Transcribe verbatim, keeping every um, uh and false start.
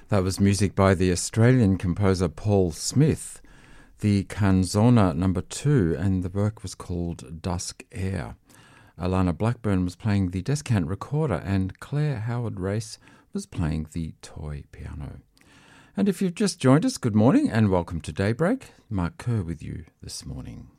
That was music by the Australian composer Paul Smith, the Canzona number two, and the work was called Dusk Air. Alana Blackburn was playing the descant recorder, and Claire Howard-Race was playing the toy piano. And if you've just joined us, good morning and welcome to Daybreak. Mark Kerr with you this morning.